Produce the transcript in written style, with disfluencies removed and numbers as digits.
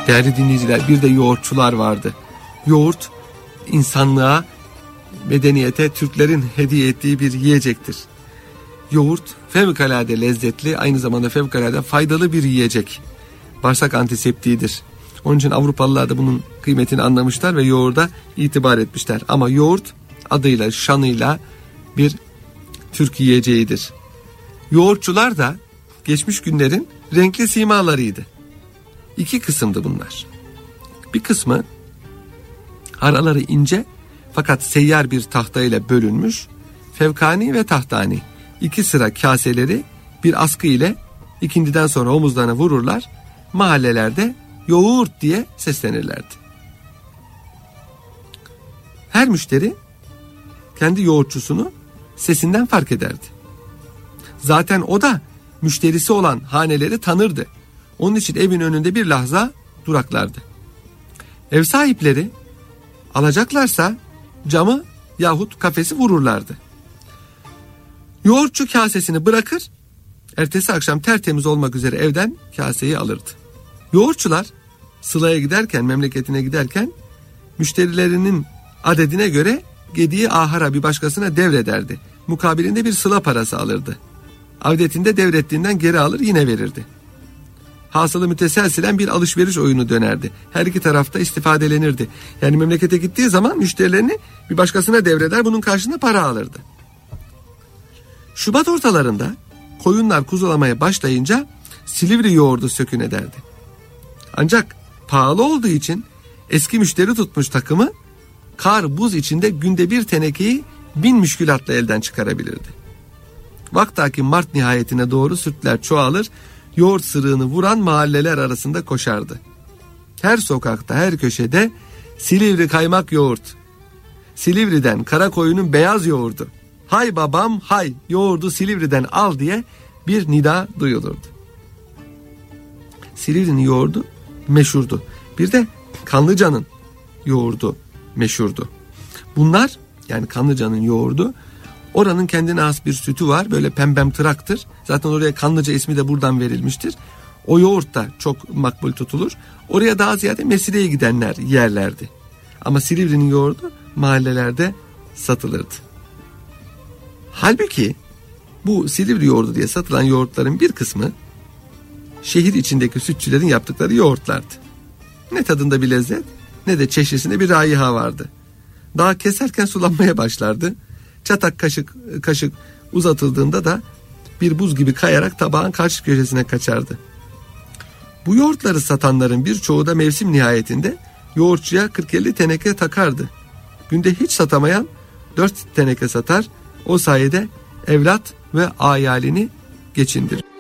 Değerli dinleyiciler, bir de yoğurtçular vardı. Yoğurt insanlığa, medeniyete Türklerin hediye ettiği bir yiyecektir. Yoğurt fevkalade lezzetli, aynı zamanda fevkalade faydalı bir yiyecek. Bağırsak antiseptiğidir. Onun için Avrupalılar da bunun kıymetini anlamışlar ve yoğurda itibar etmişler. Ama yoğurt adıyla, şanıyla bir Türk yiyeceğidir. Yoğurtçular da geçmiş günlerin renkli simalarıydı. İki kısımdı bunlar. Bir kısmı araları ince fakat seyyar bir tahta ile bölünmüş, fevkani ve tahtani. 2 sıra kaseleri bir askı ile ikindiden sonra omuzlarına vururlar. Mahallelerde yoğurt diye seslenirlerdi. Her müşteri kendi yoğurtçusunu sesinden fark ederdi. Zaten o da müşterisi olan haneleri tanırdı. Onun için evin önünde bir lahza duraklardı. Ev sahipleri alacaklarsa camı yahut kafesi vururlardı. Yoğurtçu kasesini bırakır, ertesi akşam tertemiz olmak üzere evden kaseyi alırdı. Yoğurtçular sılaya giderken, memleketine giderken müşterilerinin adedine göre gediği ahara bir başkasına devrederdi. Mukabilinde bir sıla parası alırdı. Adetinde devrettiğinden geri alır, yine verirdi. Hasılı müteselsilen bir alışveriş oyunu dönerdi. Her iki tarafta istifadelenirdi. Yani memlekete gittiği zaman müşterilerini bir başkasına devreder, bunun karşılığında para alırdı. Şubat ortalarında koyunlar kuzulamaya başlayınca Silivri yoğurdu sökün ederdi. Ancak pahalı olduğu için eski müşteri tutmuş takımı kar buz içinde günde bir tenekeyi 1000 müşkülatla elden çıkarabilirdi. Vaktaki Mart nihayetine doğru sütler çoğalır, yoğurt sırığını vuran mahalleler arasında koşardı. Her sokakta, her köşede Silivri kaymak yoğurt, Silivri'den Karakoyun'un beyaz yoğurdu, hay babam hay yoğurdu Silivri'den al diye bir nida duyulurdu. Silivri'nin yoğurdu meşhurdu. Bir de Kanlıca'nın yoğurdu meşhurdu. Bunlar, yani Kanlıca'nın yoğurdu, oranın kendine has bir sütü var, böyle pembemtıraktır. Zaten oraya Kanlıca ismi de buradan verilmiştir. O yoğurt da çok makbul tutulur. Oraya daha ziyade Mesire'ye gidenler yerlerdi. Ama Silivri'nin yoğurdu mahallelerde satılırdı. Halbuki bu Silivri yoğurdu diye satılan yoğurtların bir kısmı şehir içindeki sütçülerin yaptıkları yoğurtlardı. Ne tadında bir lezzet, ne de çeşnisinde bir raiha vardı. Daha keserken sulanmaya başlardı. Çatak kaşık uzatıldığında da bir buz gibi kayarak tabağın karşı köşesine kaçardı. Bu yoğurtları satanların birçoğu da mevsim nihayetinde yoğurtçuya 40-50 teneke takardı. Günde hiç satamayan 4 teneke satar, o sayede evlat ve ayalini geçindirir.